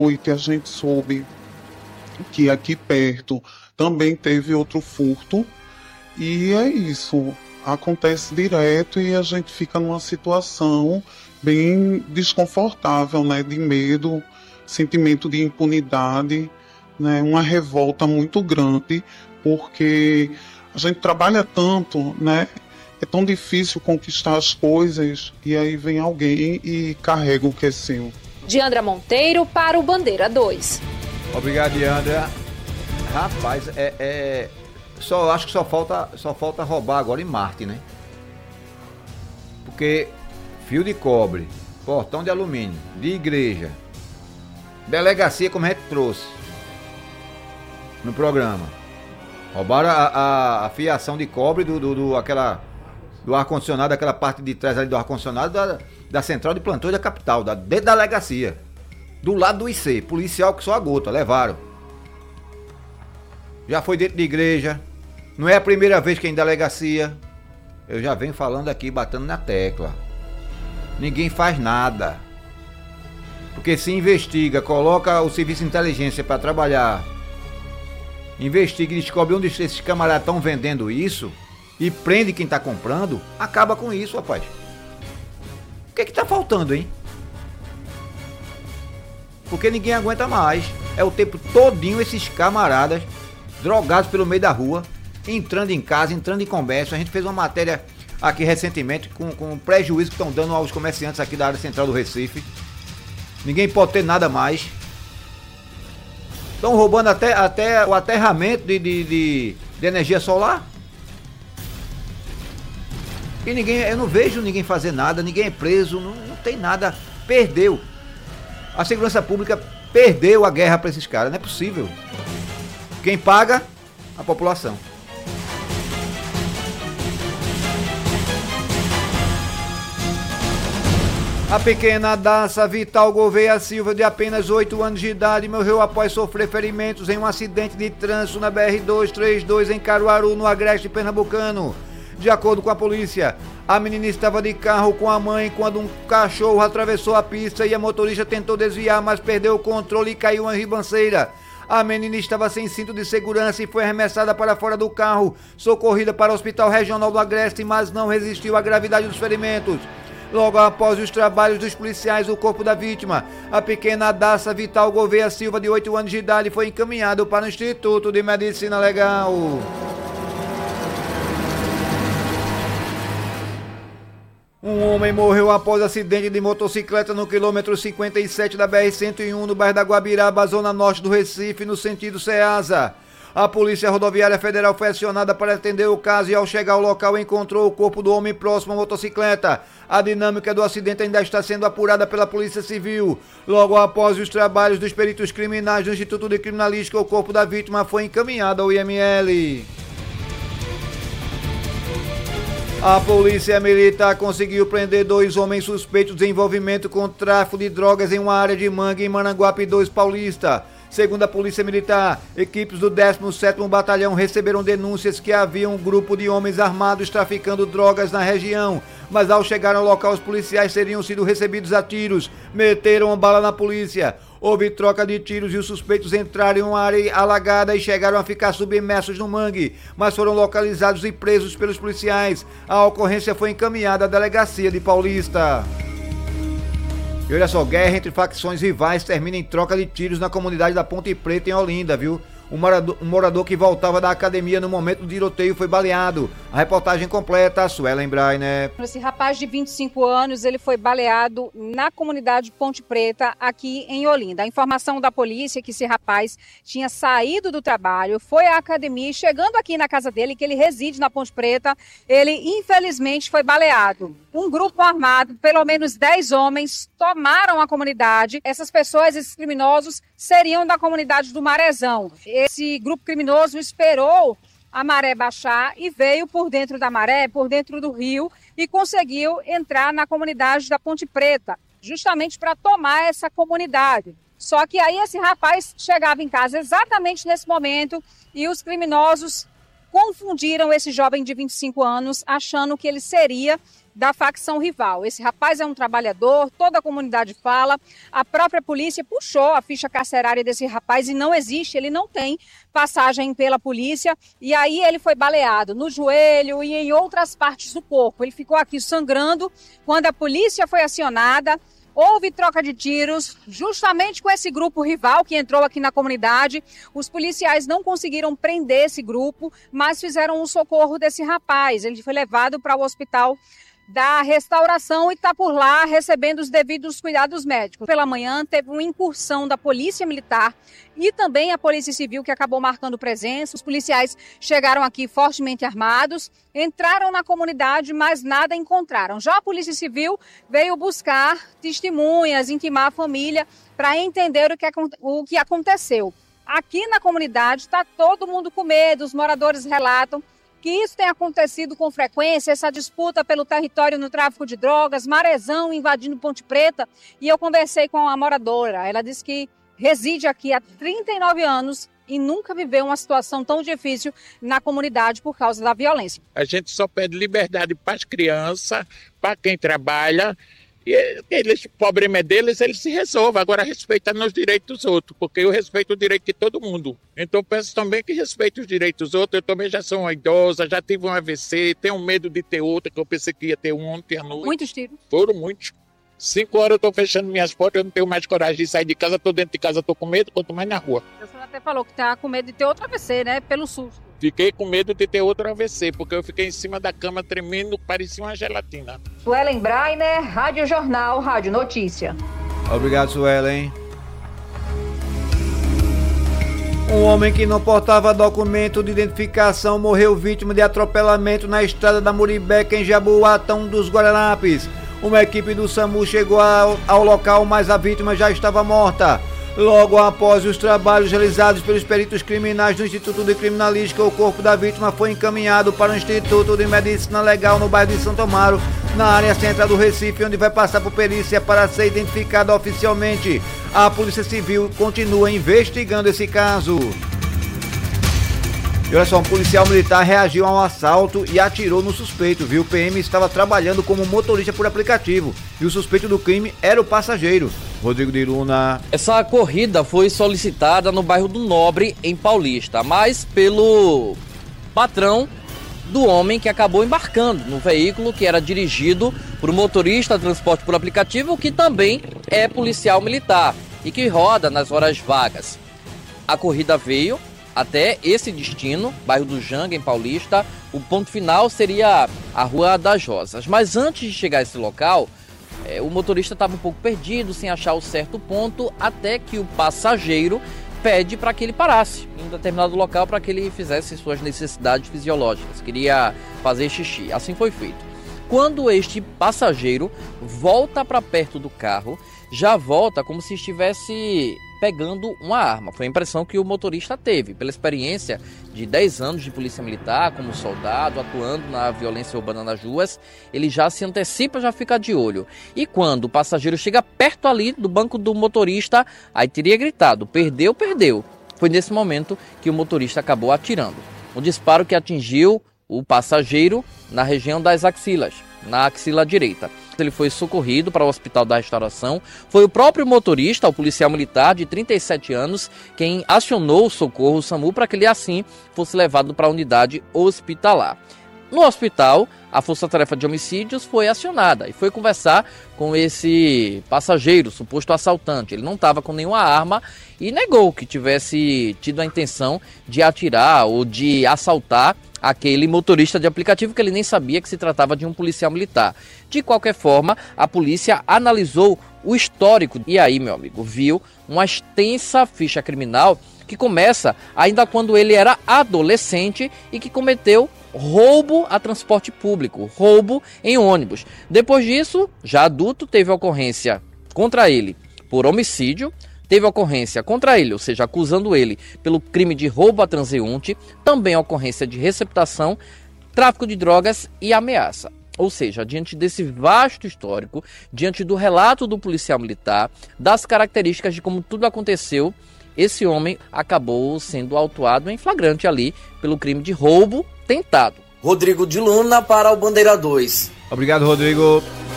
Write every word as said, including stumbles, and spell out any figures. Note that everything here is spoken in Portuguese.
noite a gente soube que aqui perto também teve outro furto. E é isso, acontece direto e a gente fica numa situação bem desconfortável, né, de medo, sentimento de impunidade, né, uma revolta muito grande, porque a gente trabalha tanto, né, é tão difícil conquistar as coisas e aí vem alguém e carrega o que é seu. Diandra Monteiro para o Bandeira dois. Obrigado, Diandra. Rapaz, é, é... Só, acho que só falta, só falta roubar agora em Marte, né? Porque fio de cobre, portão de alumínio, de igreja, delegacia, como a gente trouxe no programa. Roubaram a, a, a fiação de cobre do, do, do, aquela, do ar-condicionado, aquela parte de trás ali do ar-condicionado da, da central de plantões da capital, da, dentro da delegacia. Do lado do I C, policial que só a gota, levaram. Já foi dentro de igreja. Não é a primeira vez que é em delegacia. Eu já venho falando aqui, batendo na tecla. Ninguém faz nada. Porque se investiga, coloca o serviço de inteligência para trabalhar, investiga e descobre onde esses camaradas estão vendendo isso e prende quem está comprando, acaba com isso, rapaz. O que é que tá faltando, hein? Porque ninguém aguenta mais. É o tempo todinho esses camaradas drogados pelo meio da rua, entrando em casa, entrando em comércio. A gente fez uma matéria aqui recentemente com, com o prejuízo que estão dando aos comerciantes aqui da área central do Recife. Ninguém pode ter nada mais. Estão roubando até, até o aterramento de, de, de, de energia solar. E ninguém, eu não vejo ninguém fazer nada, ninguém é preso, não, não tem nada. Perdeu. A segurança pública perdeu a guerra para esses caras, não é possível. Quem paga? A população. A pequena Daça Vital Gouveia Silva, de apenas oito anos de idade, morreu após sofrer ferimentos em um acidente de trânsito na B R duzentos e trinta e dois em Caruaru, no Agreste Pernambucano. De acordo com a polícia, a menina estava de carro com a mãe quando um cachorro atravessou a pista e a motorista tentou desviar, mas perdeu o controle e caiu em ribanceira. A menina estava sem cinto de segurança e foi arremessada para fora do carro, socorrida para o Hospital Regional do Agreste, mas não resistiu à gravidade dos ferimentos. Logo após os trabalhos dos policiais, o corpo da vítima, a pequena Daça Vital Gouveia Silva, de oito anos de idade, foi encaminhado para o Instituto de Medicina Legal. Um homem morreu após acidente de motocicleta no quilômetro cinquenta e sete da B R cento e um, no bairro da Guabiraba, zona norte do Recife, no sentido Ceasa. A Polícia Rodoviária Federal foi acionada para atender o caso e, ao chegar ao local, encontrou o corpo do homem próximo à motocicleta. A dinâmica do acidente ainda está sendo apurada pela Polícia Civil. Logo após os trabalhos dos peritos criminais do Instituto de Criminalística, o corpo da vítima foi encaminhado ao I M L. A Polícia Militar conseguiu prender dois homens suspeitos de envolvimento com tráfico de drogas em uma área de mangue em Maranguape dois Paulista. Segundo a Polícia Militar, equipes do décimo sétimo Batalhão receberam denúncias que havia um grupo de homens armados traficando drogas na região, mas ao chegar ao local os policiais teriam sido recebidos a tiros, meteram a bala na polícia. Houve troca de tiros e os suspeitos entraram em uma área alagada e chegaram a ficar submersos no mangue, mas foram localizados e presos pelos policiais. A ocorrência foi encaminhada à delegacia de Paulista. E olha só, guerra entre facções rivais termina em troca de tiros na comunidade da Ponte Preta, em Olinda, viu? Um morador, um morador que voltava da academia no momento do tiroteio foi baleado. A reportagem completa, a Suelen Brainer. Esse rapaz de vinte e cinco anos, ele foi baleado na comunidade Ponte Preta, aqui em Olinda. A informação da polícia é que esse rapaz tinha saído do trabalho, foi à academia e, chegando aqui na casa dele, que ele reside na Ponte Preta, ele infelizmente foi baleado. Um grupo armado, pelo menos dez homens, tomaram a comunidade. Essas pessoas, esses criminosos, seriam da comunidade do Marezão. Esse grupo criminoso esperou a maré baixar e veio por dentro da maré, por dentro do rio, e conseguiu entrar na comunidade da Ponte Preta, justamente para tomar essa comunidade. Só que aí esse rapaz chegava em casa exatamente nesse momento e os criminosos confundiram esse jovem de vinte e cinco anos, achando que ele seria da facção rival. Esse rapaz é um trabalhador, toda a comunidade fala, a própria polícia puxou a ficha carcerária desse rapaz e não existe, ele não tem passagem pela polícia, e aí ele foi baleado no joelho e em outras partes do corpo. Ele ficou aqui sangrando. Quando a polícia foi acionada, houve troca de tiros, justamente com esse grupo rival que entrou aqui na comunidade. Os policiais não conseguiram prender esse grupo, mas fizeram o socorro desse rapaz. Ele foi levado para o hospital da Restauração e está por lá recebendo os devidos cuidados médicos. Pela manhã teve uma incursão da Polícia Militar e também a Polícia Civil, que acabou marcando presença. Os policiais chegaram aqui fortemente armados, entraram na comunidade, mas nada encontraram. Já a Polícia Civil veio buscar testemunhas, intimar a família para entender o que, o que aconteceu. Aqui na comunidade está todo mundo com medo, os moradores relatam que isso tem acontecido com frequência, essa disputa pelo território no tráfico de drogas, Marezão invadindo Ponte Preta, e eu conversei com a moradora. Ela disse que reside aqui há trinta e nove anos e nunca viveu uma situação tão difícil na comunidade por causa da violência. A gente só pede liberdade para as crianças, para quem trabalha, e eles, o problema é deles, eles se resolvem. Agora respeitando os direitos dos outros, porque eu respeito o direito de todo mundo. Então peço também que respeite os direitos dos outros. Eu também já sou uma idosa, já tive um A V C, tenho medo de ter outra, que eu pensei que ia ter um ontem à noite. Muitos tiros? Foram muitos. Cinco horas eu estou fechando minhas portas, eu não tenho mais coragem de sair de casa, estou dentro de casa, estou com medo, quanto mais na rua. A senhora até falou que está com medo de ter outro A V C, né? Pelo susto. Fiquei com medo de ter outro A V C, porque eu fiquei em cima da cama tremendo, parecia uma gelatina. Suelen Brainer, Rádio Jornal, Rádio Notícia. Obrigado, Suelen. Um homem que não portava documento de identificação morreu vítima de atropelamento na estrada da Muribeca, em Jaboatão dos Guararapes. Uma equipe do SAMU chegou ao, ao local, mas a vítima já estava morta. Logo após os trabalhos realizados pelos peritos criminais do Instituto de Criminalística, o corpo da vítima foi encaminhado para o Instituto de Medicina Legal no bairro de Santo Amaro, na área central do Recife, onde vai passar por perícia para ser identificada oficialmente. A Polícia Civil continua investigando esse caso. E olha só, um policial militar reagiu a um assalto e atirou no suspeito, viu? O P M estava trabalhando como motorista por aplicativo e o suspeito do crime era o passageiro. Rodrigo de Luna. Essa corrida foi solicitada no bairro do Nobre, em Paulista, mas pelo patrão do homem que acabou embarcando no veículo que era dirigido por um motorista de transporte por aplicativo, que também é policial militar e que roda nas horas vagas. A corrida veio até esse destino, bairro do Janga, em Paulista. O ponto final seria a Rua das Rosas. Mas antes de chegar a esse local, é, o motorista estava um pouco perdido, sem achar o certo ponto, até que o passageiro pede para que ele parasse em um determinado local para que ele fizesse suas necessidades fisiológicas. Queria fazer xixi. Assim foi feito. Quando este passageiro volta para perto do carro, já volta como se estivesse pegando uma arma. Foi a impressão que o motorista teve, pela experiência de dez anos de polícia militar, como soldado, atuando na violência urbana nas ruas. Ele já se antecipa, já fica de olho. E quando o passageiro chega perto ali do banco do motorista, aí teria gritado: perdeu, perdeu. Foi nesse momento que o motorista acabou atirando. Um disparo que atingiu o passageiro na região das axilas, na axila direita. Ele foi socorrido para o Hospital da Restauração. Foi o próprio motorista, o policial militar de trinta e sete anos, quem acionou o socorro o SAMU para que ele assim fosse levado para a unidade hospitalar. No hospital, a Força-Tarefa de Homicídios foi acionada e foi conversar com esse passageiro, suposto assaltante. Ele não estava com nenhuma arma e negou que tivesse tido a intenção de atirar ou de assaltar aquele motorista de aplicativo, que ele nem sabia que se tratava de um policial militar. De qualquer forma, a polícia analisou o histórico e aí, meu amigo, viu uma extensa ficha criminal que começa ainda quando ele era adolescente e que cometeu roubo a transporte público, roubo em ônibus. Depois disso, já adulto, teve ocorrência contra ele por homicídio, teve ocorrência contra ele, ou seja, acusando ele pelo crime de roubo a transeunte, também ocorrência de receptação, tráfico de drogas e ameaça. Ou seja, diante desse vasto histórico, diante do relato do policial militar, das características de como tudo aconteceu, esse homem acabou sendo autuado em flagrante ali pelo crime de roubo tentado. Rodrigo de Luna para o Bandeira dois. Obrigado, Rodrigo.